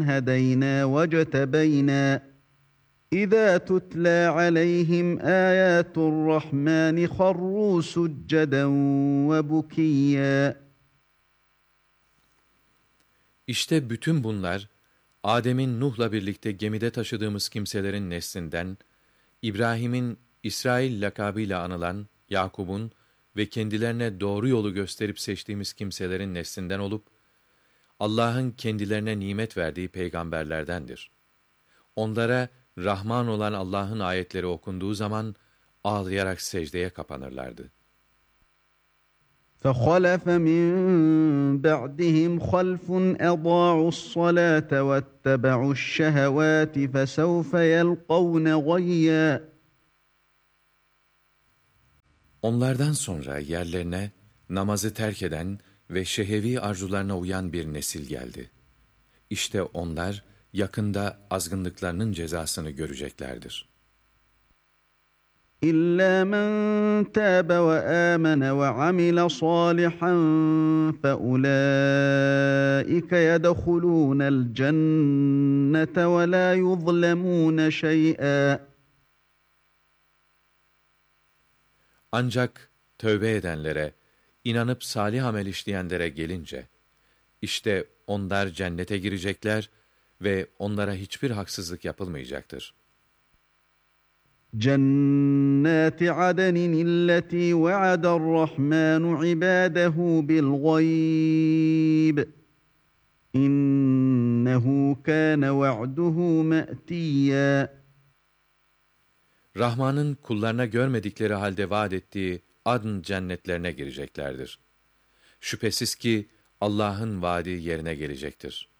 هدينا واجتبينا إذا تتلى عليهم آيات الرحمن خروا سجدا وبكيا. İşte bütün bunlar, Adem'in Nuh'la birlikte gemide taşıdığımız kimselerin neslinden, İbrahim'in İsrail lakabıyla anılan Yakub'un ve kendilerine doğru yolu gösterip seçtiğimiz kimselerin neslinden olup, Allah'ın kendilerine nimet verdiği peygamberlerdendir. Onlara Rahman olan Allah'ın ayetleri okunduğu zaman ağlayarak secdeye kapanırlardı. فَخَلَفَ مِنْ بَعْدِهِمْ خَلْفٌ أَضَاعُوا الصَّلَاةَ وَاتَّبَعُوا الشَّهَوَاتِ فَسَوْفَ يَلْقَوْنَ غَيًّا. Onlardan sonra yerlerine namazı terk eden ve şehevi arzularına uyan bir nesil geldi. İşte onlar yakında azgınlıklarının cezasını göreceklerdir. إِلَّا مَنْ تَابَ وَآمَنَ وَعَمِلَ صَالِحًا فَأُولَٰئِكَ يَدْخُلُونَ الْجَنَّةَ وَلَا يُظْلَمُونَ شَيْئًا. Ancak tövbe edenlere, inanıp salih amel işleyenlere gelince, işte onlar cennete girecekler ve onlara hiçbir haksızlık yapılmayacaktır. جَنَّاتِ عَدْنٍ الَّتِي وَعَدَ الرَّحْمَٰنُ عِبَادَهُ بِالْغَيْبِ إِنَّهُ كَانَ وَعْدُهُ مَأْتِيًّا. Rahman'ın kullarına görmedikleri halde vaad ettiği adn cennetlerine gireceklerdir. Şüphesiz ki Allah'ın vaadi yerine gelecektir.